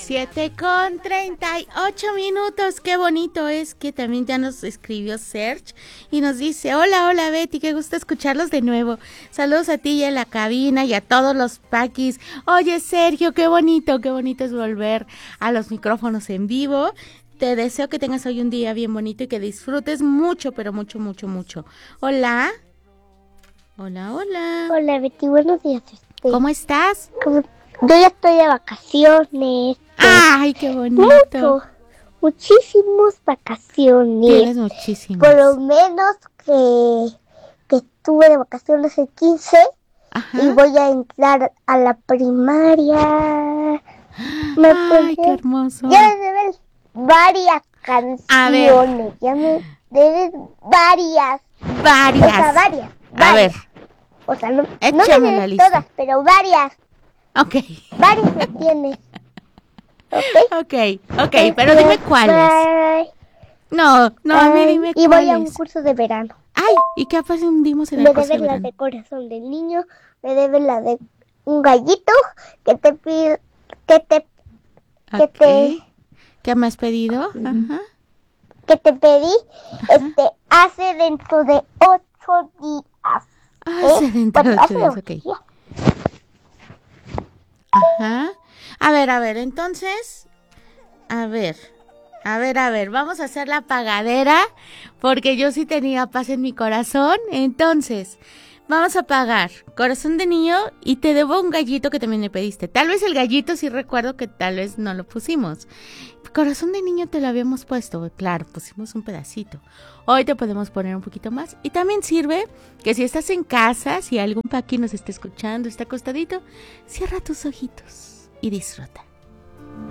7:38. Qué bonito es que también ya nos escribió Serge y nos dice: hola Betty, qué gusto escucharlos de nuevo. Saludos a ti y a la cabina y a todos los paquis. Oye Sergio, qué bonito es volver a los micrófonos en vivo. Te deseo que tengas hoy un día bien bonito y que disfrutes mucho, pero mucho. Hola. Hola Betty, buenos días. ¿Cómo estás? Yo ya estoy de vacaciones. ¡Ay, qué bonito! Muchísimas vacaciones. Tienes muchísimas. Por lo menos que estuve de vacaciones el 15. Ajá. Y voy a entrar a la primaria. ¡Ay, qué hermoso! Ya me deben varias canciones. A ver. Ya me deben varias. Varias. O sea, varias. A ver. O sea, no me la lista. Todas, pero varias. Ok. Varias me tienes. Ok, pero dime cuáles. No, a mí dime cuáles. Y voy a un curso de verano. Ay, ¿y qué aprendimos en el curso de verano? Me deben la de corazón del niño, me deben la de un gallito que te pide, ¿Qué me has pedido? Ajá. Que te pedí, hace dentro de 8 días. Hace dentro de 8 días, ok. Ajá. A ver, entonces, a ver, vamos a hacer la pagadera, porque yo sí tenía paz en mi corazón. Entonces, vamos a pagar corazón de niño y te debo un gallito que también me pediste. Tal vez el gallito sí recuerdo que tal vez no lo pusimos. Corazón de niño te lo habíamos puesto, claro, pusimos un pedacito. Hoy te podemos poner un poquito más. Y también sirve que si estás en casa, si algún paqui nos está escuchando, está acostadito, cierra tus ojitos y disfruta.